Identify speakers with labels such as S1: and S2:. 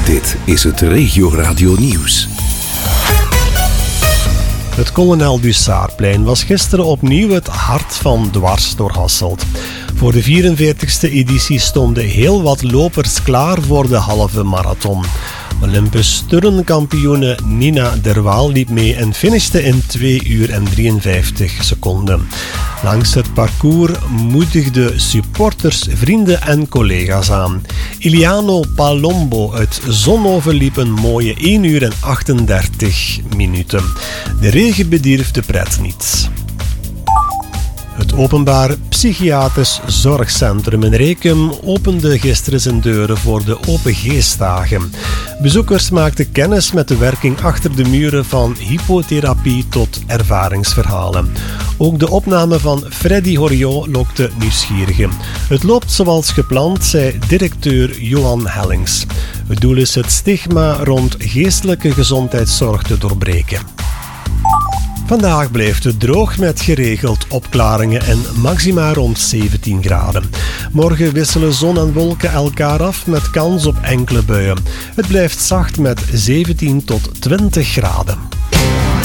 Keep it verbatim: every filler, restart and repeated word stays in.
S1: Dit is het Regio Radio Nieuws.
S2: Het Kolonel Dussaarplein was gisteren opnieuw het hart van Dwars door Hasselt. Voor de vierenveertigste editie stonden heel wat lopers klaar voor de halve marathon. Olympisch turnkampioene Nina Derwaal liep mee en finishte in twee uur en drieënvijftig seconden. Langs het parcours moedigden supporters, vrienden en collega's aan. Iliano Palombo uit Zonhoven liep een mooie één uur en achtendertig minuten. De regen bedierf de pret niet. Het Openbaar Psychiatrisch Zorgcentrum in Rekum opende gisteren zijn deuren voor de Open Geestdagen. Bezoekers maakten kennis met de werking achter de muren van hypotherapie tot ervaringsverhalen. Ook de opname van Freddy Horiot lokte nieuwsgierigen. Het loopt zoals gepland, zei directeur Johan Hellings. Het doel is het stigma rond geestelijke gezondheidszorg te doorbreken. Vandaag blijft het droog met geregeld opklaringen en maxima rond zeventien graden. Morgen wisselen zon en wolken elkaar af met kans op enkele buien. Het blijft zacht met zeventien tot twintig graden.